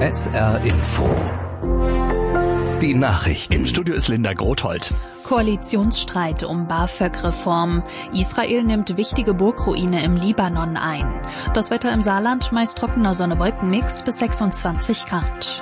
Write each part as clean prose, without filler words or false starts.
SR Info. Die Nachrichten. Im Studio ist Linda Grothold. Koalitionsstreit um BAföG-Reform. Israel nimmt wichtige Burgruine im Libanon ein. Das Wetter im Saarland meist trockener Sonne-Wolken-Mix bis 26 Grad.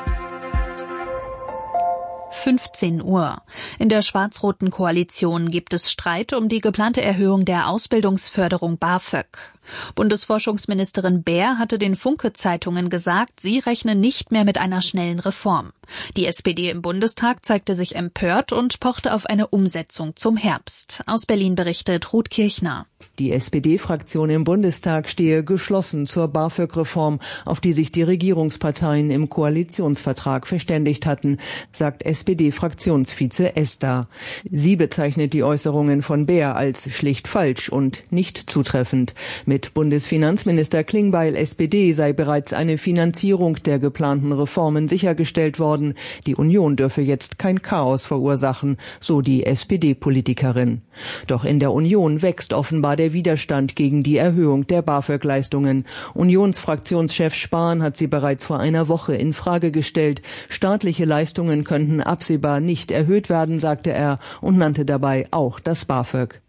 15 Uhr. In der schwarz-roten Koalition gibt es Streit um die geplante Erhöhung der Ausbildungsförderung BAföG. Bundesforschungsministerin Baer hatte den Funke-Zeitungen gesagt, sie rechne nicht mehr mit einer schnellen Reform. Die SPD im Bundestag zeigte sich empört und pochte auf eine Umsetzung zum Herbst. Aus Berlin berichtet Ruth Kirchner. Die SPD-Fraktion im Bundestag stehe geschlossen zur BAföG-Reform, auf die sich die Regierungsparteien im Koalitionsvertrag verständigt hatten, sagt SPD-Fraktionsvize Ester. Sie bezeichnet die Äußerungen von Baer als schlicht falsch und nicht zutreffend. Mit Bundesfinanzminister Klingbeil SPD sei bereits eine Finanzierung der geplanten Reformen sichergestellt worden. Die Union dürfe jetzt kein Chaos verursachen, so die SPD-Politikerin. Doch in der Union wächst offenbar der Widerstand gegen die Erhöhung der BAföG-Leistungen. Unionsfraktionschef Spahn hat sie bereits vor einer Woche in Frage gestellt. Staatliche Leistungen könnten absehbar nicht erhöht werden, sagte er und nannte dabei auch das BAföG.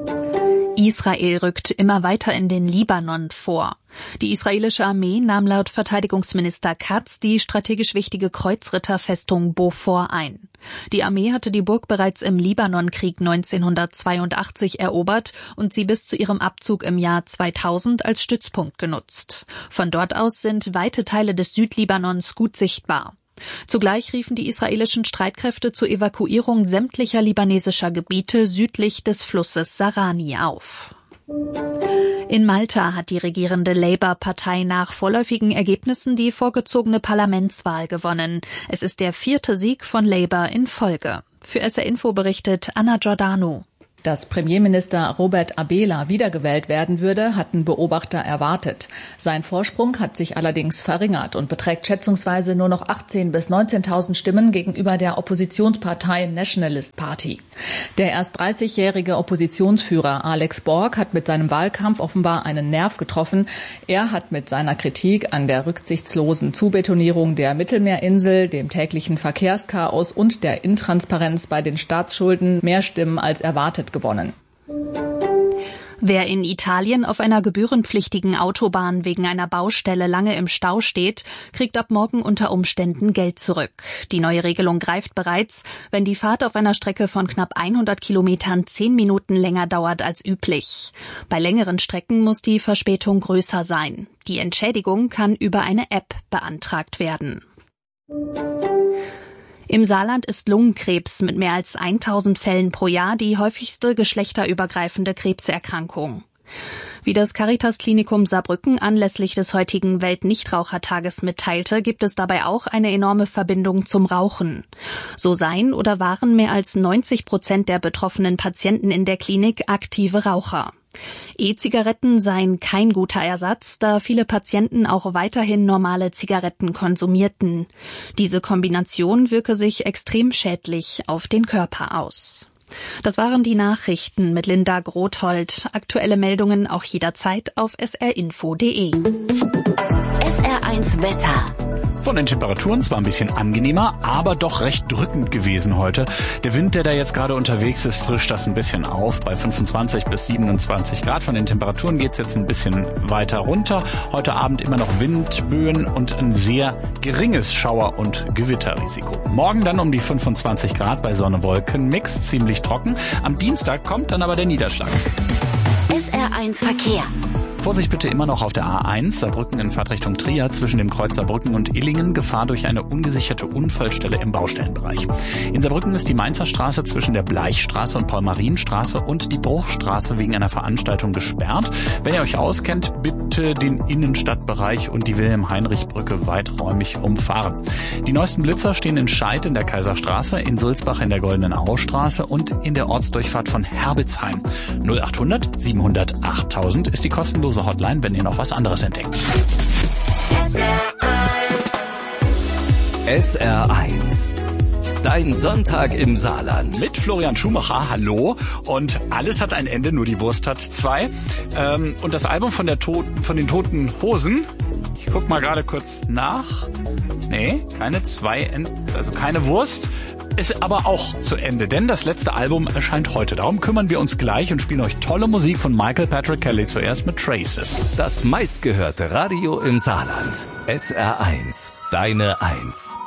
Israel rückt immer weiter in den Libanon vor. Die israelische Armee nahm laut Verteidigungsminister Katz die strategisch wichtige Kreuzritterfestung Beaufort ein. Die Armee hatte die Burg bereits im Libanonkrieg 1982 erobert und sie bis zu ihrem Abzug im Jahr 2000 als Stützpunkt genutzt. Von dort aus sind weite Teile des Südlibanons gut sichtbar. Zugleich riefen die israelischen Streitkräfte zur Evakuierung sämtlicher libanesischer Gebiete südlich des Flusses Sarani auf. In Malta hat die regierende Labour-Partei nach vorläufigen Ergebnissen die vorgezogene Parlamentswahl gewonnen. Es ist der 4. Sieg von Labour in Folge. Für SR Info berichtet Anna Giordano. Dass Premierminister Robert Abela wiedergewählt werden würde, hatten Beobachter erwartet. Sein Vorsprung hat sich allerdings verringert und beträgt schätzungsweise nur noch 18.000 bis 19.000 Stimmen gegenüber der Oppositionspartei Nationalist Party. Der erst 30-jährige Oppositionsführer Alex Borg hat mit seinem Wahlkampf offenbar einen Nerv getroffen. Er hat mit seiner Kritik an der rücksichtslosen Zubetonierung der Mittelmeerinsel, dem täglichen Verkehrschaos und der Intransparenz bei den Staatsschulden mehr Stimmen als erwartet gewonnen. Wer in Italien auf einer gebührenpflichtigen Autobahn wegen einer Baustelle lange im Stau steht, kriegt ab morgen unter Umständen Geld zurück. Die neue Regelung greift bereits, wenn die Fahrt auf einer Strecke von knapp 100 Kilometern 10 Minuten länger dauert als üblich. Bei längeren Strecken muss die Verspätung größer sein. Die Entschädigung kann über eine App beantragt werden. Im Saarland ist Lungenkrebs mit mehr als 1000 Fällen pro Jahr die häufigste geschlechterübergreifende Krebserkrankung. Wie das Caritas-Klinikum Saarbrücken anlässlich des heutigen Weltnichtrauchertages mitteilte, gibt es dabei auch eine enorme Verbindung zum Rauchen. So seien oder waren mehr als 90% der betroffenen Patienten in der Klinik aktive Raucher. E-Zigaretten seien kein guter Ersatz, da viele Patienten auch weiterhin normale Zigaretten konsumierten. Diese Kombination wirke sich extrem schädlich auf den Körper aus. Das waren die Nachrichten mit Linda Grothold. Aktuelle Meldungen auch jederzeit auf srinfo.de. SR1 Wetter. Von den Temperaturen zwar ein bisschen angenehmer, aber doch recht drückend gewesen heute. Der Wind, der da jetzt gerade unterwegs ist, frischt das ein bisschen auf bei 25 bis 27 Grad. Von den Temperaturen geht's jetzt ein bisschen weiter runter. Heute Abend immer noch Windböen und ein sehr geringes Schauer- und Gewitterrisiko. Morgen dann um die 25 Grad bei Sonne-Wolken-Mix, ziemlich trocken. Am Dienstag kommt dann aber der Niederschlag. SR1 Verkehr. Vorsicht bitte immer noch auf der A1, Saarbrücken in Fahrtrichtung Trier, zwischen dem Kreuz Saarbrücken und Illingen, Gefahr durch eine ungesicherte Unfallstelle im Baustellenbereich. In Saarbrücken ist die Mainzer Straße zwischen der Bleichstraße und Paul-Marien-Straße und die Bruchstraße wegen einer Veranstaltung gesperrt. Wenn ihr euch auskennt, bitte den Innenstadtbereich und die Wilhelm-Heinrich-Brücke weiträumig umfahren. Die neuesten Blitzer stehen in Scheid in der Kaiserstraße, in Sulzbach in der Goldenen Austraße und in der Ortsdurchfahrt von Herbitzheim. 0800 700 8000 ist die kostenlose Hotline, wenn ihr noch was anderes entdeckt. SR1. Dein Sonntag im Saarland. Mit Florian Schumacher, hallo. Und alles hat ein Ende, nur die Wurst hat zwei. Und das Album von den Toten Hosen, guck mal gerade kurz nach. Nee, keine Wurst. Ist aber auch zu Ende, denn das letzte Album erscheint heute. Darum kümmern wir uns gleich und spielen euch tolle Musik von Michael Patrick Kelly, zuerst mit Traces. Das meistgehörte Radio im Saarland. SR1, deine 1.